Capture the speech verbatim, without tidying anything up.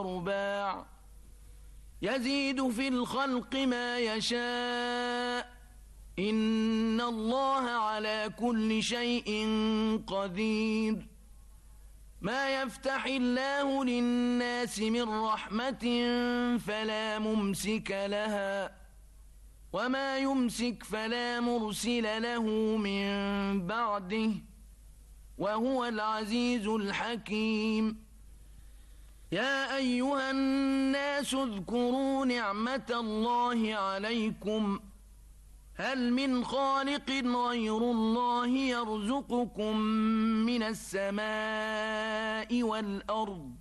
رباع يزيد في الخلق ما يشاء إن الله على كل شيء قدير. ما يفتح الله للناس من رحمة فلا ممسك لها وما يمسك فلا مرسل له من بعده وهو العزيز الحكيم. يا أيها الناس اذكروا نعمة الله عليكم هل من خالق غير الله يرزقكم من السماء والأرض